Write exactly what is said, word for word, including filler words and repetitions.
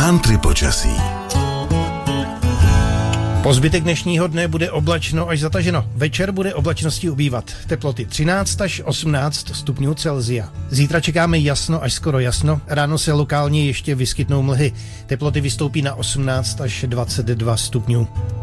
Country počasí. Po zbytek dnešního dne bude oblačno až zataženo. Večer bude oblačnosti ubývat. Teploty třináct až osmnáct stupňů Celsia. Zítra čekáme jasno až skoro jasno. Ráno se lokálně ještě vyskytnou mlhy. Teploty vystoupí na osmnáct až dvacet dva stupňů.